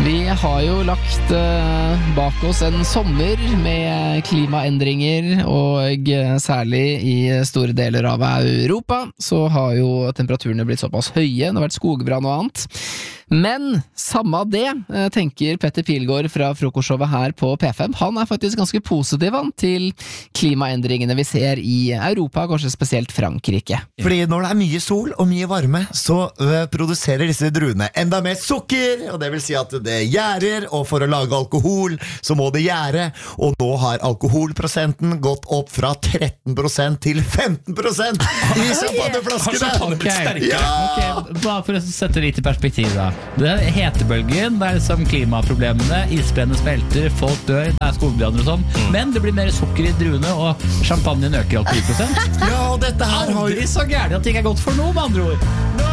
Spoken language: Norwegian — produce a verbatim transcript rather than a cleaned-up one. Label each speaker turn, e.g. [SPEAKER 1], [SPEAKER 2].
[SPEAKER 1] Vi har jo lagt uh, bak oss en sommer med klimaendringer, og uh, særlig i store deler av Europa så har jo temperaturene blitt såpass høye, det har vært skogbrann og annet. Men samme det, uh, tenker Petter Pilgaard fra frokostshowet her på P fem. Han er faktisk ganske positiv han, til klimaendringene vi ser i Europa, kanskje spesielt Frankrike.
[SPEAKER 2] Fordi når det er mye sol og mye varme, så uh, produserer disse druene enda mer sukker, og det vil si at det gjærer, og for å lage alkohol så må det gjære, og nå har alkoholprosenten gått opp fra tretten prosent til femten prosent i champagneflaskene.
[SPEAKER 3] Okay. Ja! Okay, bare for å sette litt i perspektiv da. Det er hetebølgen, det er liksom klimaproblemene, isbrennene smelter, folk dør, det er skogbranner og sånn, mm. men det blir mer sukker i druene, og champagnen øker alkoholprosent.
[SPEAKER 2] Ja, og dette her har
[SPEAKER 3] aldri så gærent at det ikke er godt for noe, med andre ord.